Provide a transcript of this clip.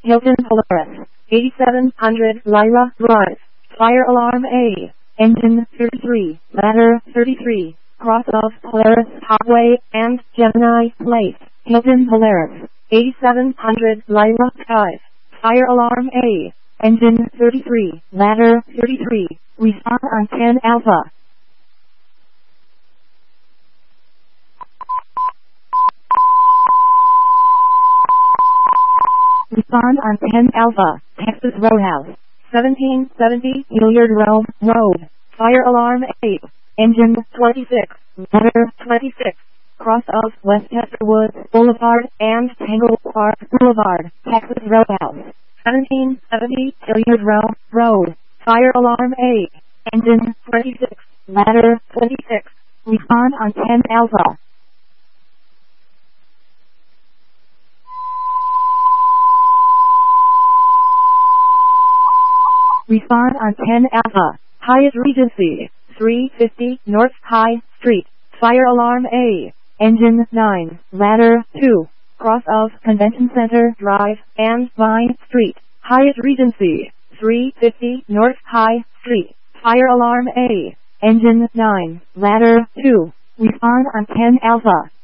Hilton Polaris, 8700 Lyra Drive, fire alarm A, engine 33, ladder 33, cross of Polaris Parkway and Gemini Place, Hilton Polaris, 8700 Lyra Drive, fire alarm A, engine 33, ladder 33, respond on 10 Alpha. Respond on 10 Alpha, Texas Roadhouse, 1770 Hilliard Road, fire alarm A, engine 26, ladder 26, cross of Westchester Woods Boulevard and Tangle Park Boulevard, Texas Roadhouse, 1770 Hilliard Road, fire alarm A, engine 26, ladder 26, respond on 10 Alpha. Respond on 10 Alpha, Hyatt Regency, 350 North High Street, fire alarm A, engine 9, ladder 2, cross of Convention Center Drive and Vine Street, Hyatt Regency, 350 North High Street, fire alarm A, engine 9, ladder 2, respond on 10 Alpha.